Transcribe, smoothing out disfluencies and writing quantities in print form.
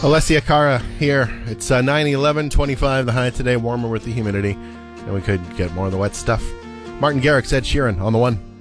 Alessia Cara here. It's 9/11, 25 the high today, warmer with the humidity, and we could get more of the wet stuff. Martin Garrix, Ed Sheeran on the one.